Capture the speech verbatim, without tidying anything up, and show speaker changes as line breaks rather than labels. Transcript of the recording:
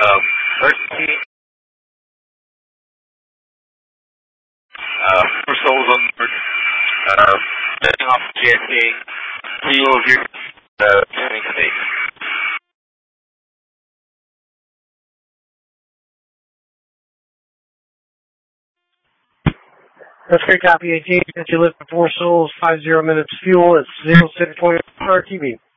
Uh, thirteen, uh, four souls on board, uh, setting off J F K, fuel here, uh, turning state.
That's great copy, eighteen. That you live for four souls, five zero minutes fuel. It's zero six twenty R T V.